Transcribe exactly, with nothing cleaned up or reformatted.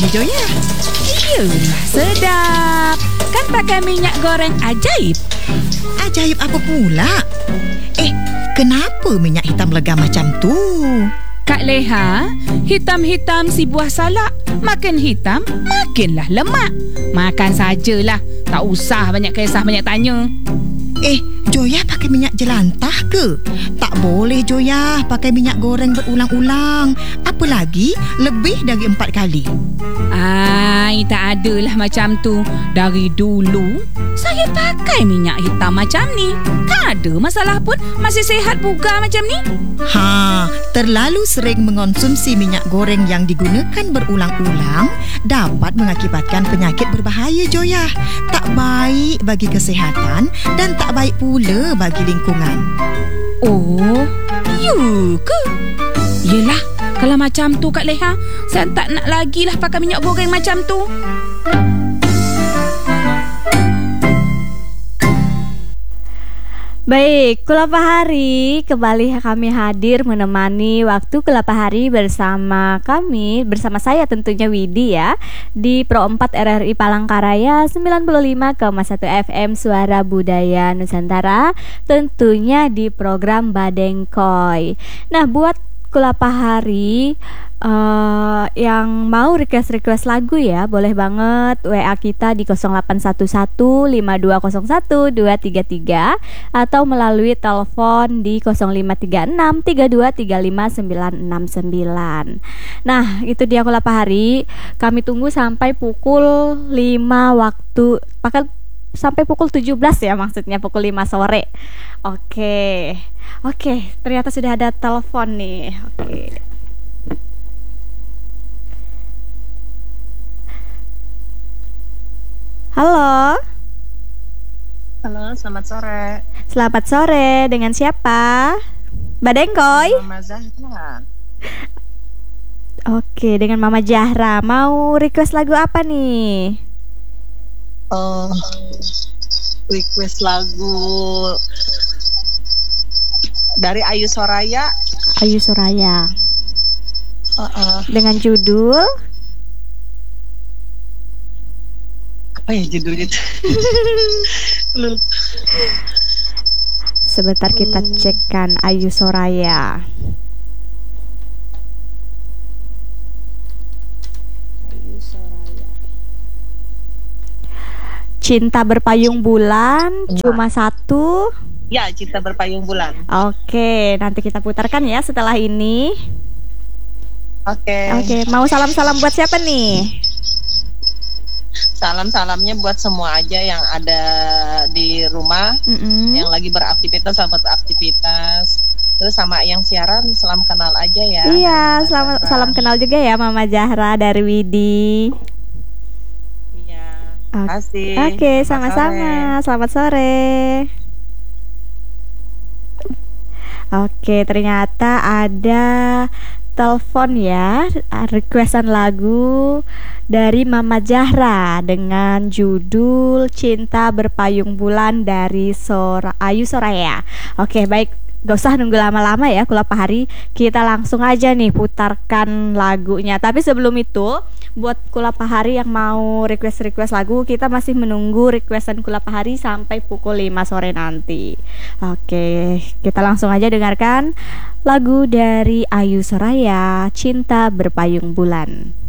Joya? Iyalah, sedap. Kan pakai minyak goreng ajaib. Ajaib apa pula? Eh, kenapa minyak hitam lega macam tu? Kak Leha, hitam-hitam si buah salak. Makin hitam, makinlah lemak. Makan sajalah. Tak usah banyak kisah, banyak tanya. Eh, Joya pakai minyak jelantah ke? Tak boleh Joya pakai minyak goreng berulang-ulang. Apalagi lebih dari empat kali. Ai, tak adalah macam tu. Dari dulu, saya pakai minyak hitam macam ni. Tak ada masalah pun. Masih sihat bugar macam ni. Ha, terlalu sering mengonsumsi minyak goreng yang digunakan berulang-ulang dapat mengakibatkan penyakit berbahaya, Joya. Tak baik bagi kesihatan dan tak baik pula bagi lingkungan. Oh, ya ke? Yelah, kalau macam tu Kak Leha, saya tak nak lagi lah pakai minyak goreng macam tu. Baik, Kulapa Hari kembali kami hadir menemani waktu Kulapa Hari bersama kami, bersama saya tentunya Widi ya, di Pro empat R R I Palangkaraya sembilan puluh lima koma satu F M Suara Budaya Nusantara, tentunya di program Badengkoy. Nah, buat Kulapa Hari uh, yang mau request-request lagu ya, boleh banget W A kita di nol delapan satu satu lima dua nol satu dua tiga tiga atau melalui telepon di nol lima tiga enam tiga dua tiga lima sembilan enam sembilan. Nah, itu dia Kulapa Hari. Kami tunggu sampai pukul lima waktu, bahkan sampai pukul tujuh belas ya, maksudnya pukul lima sore. Oke. Oke, ternyata sudah ada telepon nih. Oke. Halo. Halo, selamat sore. Selamat sore, dengan siapa? Badengkoy? Mama Zahra. Oke, dengan Mama Zahra. Mau request lagu apa nih? Oh, request lagu dari Ayu Soraya. Ayu Soraya. Uh-uh. Dengan judul apa ya judulnya? Sebentar kita cekkan Ayu Soraya. Ayu Soraya. Cinta Berpayung Bulan, cuma satu. Ya, Cinta Berpayung Bulan. Oke, nanti kita putarkan ya setelah ini. Oke. Oke, mau salam-salam buat siapa nih? Salam-salamnya buat semua aja yang ada di rumah, Mm-mm. yang lagi beraktivitas, selamat beraktivitas. Terus sama yang siaran, salam kenal aja ya. Iya, selamat salam kenal juga ya Mama Zahra dari Widi. Iya. Oke, Kasih. Oke, sama-sama. Selamat sore. Oke, ternyata ada telepon ya, requestan lagu dari Mama Zahra dengan judul Cinta Berpayung Bulan dari Sora, Ayu Soraya. Oke, baik, gak usah nunggu lama-lama ya Kulapa Hari, kita langsung aja nih putarkan lagunya. Tapi sebelum itu, buat Kulapa Hari yang mau request-request lagu, kita masih menunggu requestan Kulapa Hari sampai pukul lima sore nanti. Oke, kita langsung aja dengarkan lagu dari Ayu Soraya, Cinta Berpayung Bulan.